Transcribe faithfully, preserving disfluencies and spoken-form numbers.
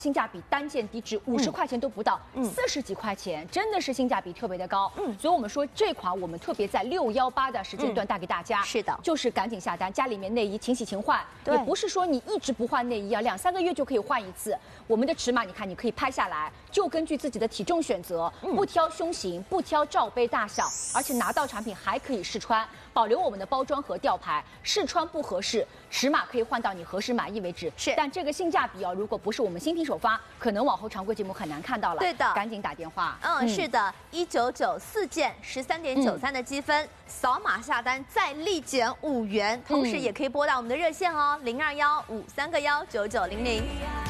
性价比单件低至五十块钱都不到， 嗯四十几块钱，真的是性价比特别的高。 嗯， 所以我们说这款我们特别在六幺八的时间段带给大家。 嗯、是的， 就是赶紧下单，家里面内衣勤洗勤换， 也不是说你一直不换内衣啊，两三个月就可以换一次。我们的尺码你看，你可以拍下来，就根据自己的体重选择，不挑胸型，不挑罩杯大小，而且拿到产品还可以试穿，保留我们的包装和吊牌，试穿不合适，尺码可以换到你合适满意为止。 是， 但这个性价比啊，如果不是我们新品首发，可能往后常规节目很难看到了。 对的， 赶紧打电话。 嗯，嗯是的，一九九四件，十三点九三的积分，嗯、扫码下单再立减五元，同时也可以拨打我们的热线哦，零二幺五三个幺九九零零。